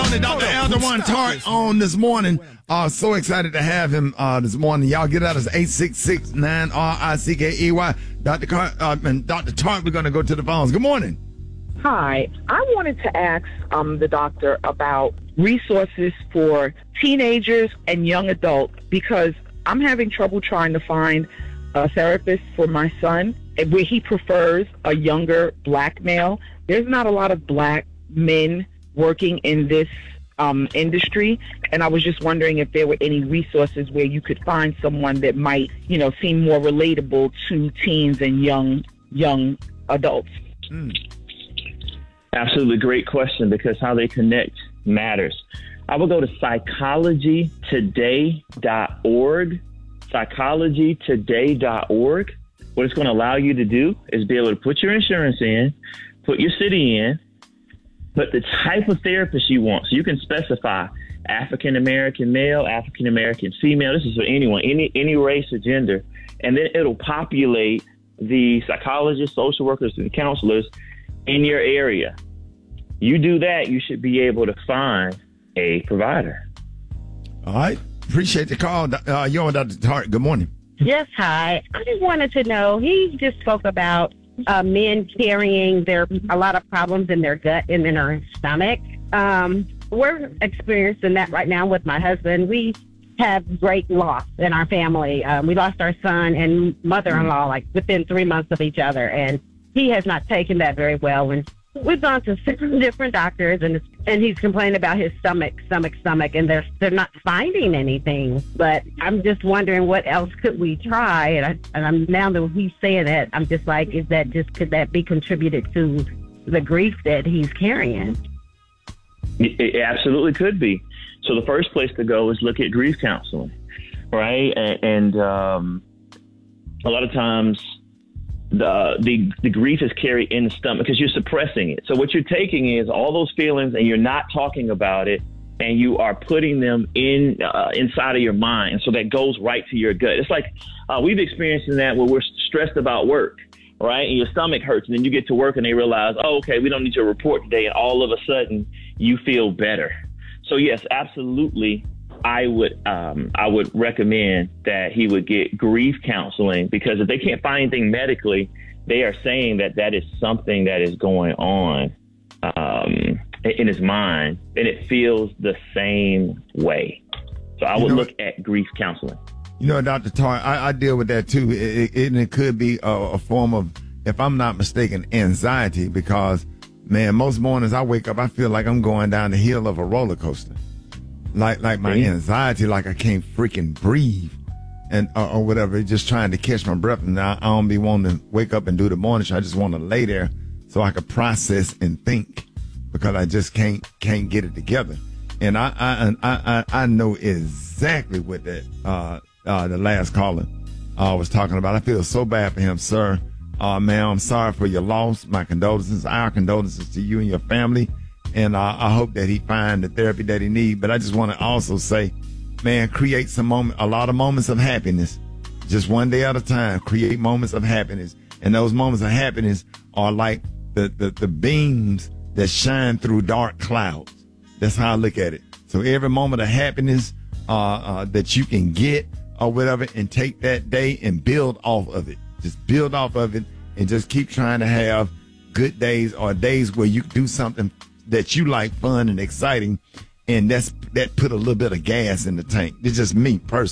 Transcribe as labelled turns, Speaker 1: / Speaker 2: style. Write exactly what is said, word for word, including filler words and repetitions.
Speaker 1: morning, Doctor Elderwan Tart on this morning. Uh, so excited to have him uh, this morning. Y'all get out us eight six six, nine R I C K E Y. Doctor Car- uh, and Doctor Tart, we're going to go to the phones. Good morning.
Speaker 2: Hi. I wanted to ask um, the doctor about resources for teenagers and young adults because I'm having trouble trying to find a therapist for my son where he prefers a younger black male. There's not a lot of black men working in this um, industry, and I was just wondering if there were any resources where you could find someone that might, you know, seem more relatable to teens and young young adults.
Speaker 1: Mm.
Speaker 3: Absolutely great question because how they connect matters. I will go to psychology today dot org, psychology today dot org. What it's going to allow you to do is be able to put your insurance in, put your city in, put the type of therapist you want. So you can specify African-American male, African-American female. This is for anyone, any any race or gender. And then it'll populate the psychologists, social workers, and counselors in your area. You do that, you should be able to find a provider.
Speaker 1: All right. Appreciate the call. Uh, you're on Doctor Tart. Good morning.
Speaker 4: Yes, hi. I just wanted to know, he just spoke about uh, men carrying their a lot of problems in their gut and in their stomach. Um, we're experiencing that right now with my husband. We have great loss in our family. Um, we lost our son and mother-in-law like within three months of each other, and he has not taken that very well. And we've gone to six different doctors, and and he's complaining about his stomach, stomach, stomach, and they're they're not finding anything. But I'm just wondering what else could we try? And, I, and I'm now that he's saying that, I'm just like, is that just could that be contributed to the grief that he's carrying?
Speaker 3: It, it absolutely could be. So the first place to go is look at grief counseling, right? And, and um, a lot of times. The, the the grief is carried in the stomach because you're suppressing it. So what you're taking is all those feelings and you're not talking about it, and you are putting them in uh, inside of your mind. So that goes right to your gut. It's like uh, we've experienced that where we're stressed about work, right? And your stomach hurts, and then you get to work and they realize, oh, okay, we don't need your report today. And all of a sudden you feel better. So yes, absolutely. I would um, I would recommend that he would get grief counseling because if they can't find anything medically, they are saying that that is something that is going on um, in his mind, and it feels the same way. So I would you know, look at grief counseling.
Speaker 1: You know, Doctor Tart, I, I deal with that too. It, it, it could be a, a form of, if I'm not mistaken, anxiety because, man, most mornings I wake up, I feel like I'm going down the hill of a roller coaster. Like like my anxiety, like I can't freaking breathe, and or, or whatever. Just trying to catch my breath, and I, I don't be wanting to wake up and do the morning show. I just want to lay there so I could process and think because I just can't can't get it together. And I I I I, I know exactly what that uh, uh, the last caller uh, was talking about. I feel so bad for him, sir. Uh, man, I'm sorry for your loss. My condolences, our condolences to you and your family. And uh, I hope that he find the therapy that he needs. But I just want to also say, man, create some moment, a lot of moments of happiness, just one day at a time. Create moments of happiness, and those moments of happiness are like the the, the beams that shine through dark clouds. That's how I look at it. So every moment of happiness uh, uh, that you can get or whatever, and take that day and build off of it. Just build off of it, and just keep trying to have good days or days where you do something that you like, fun and exciting, and that's that put a little bit of gas in the tank. It's just me personally.